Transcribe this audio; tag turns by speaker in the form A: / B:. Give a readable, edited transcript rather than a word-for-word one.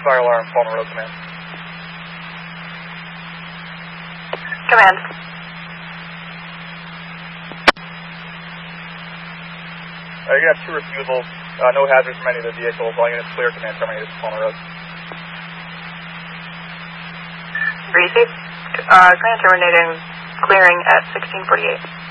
A: fire alarm, Palmer Road Command.
B: Command.
A: You have 2 refusals, no hazards from any of the vehicles, all units clear, command terminated from Palmer Road.
B: Received. Command terminating, clearing at 1648.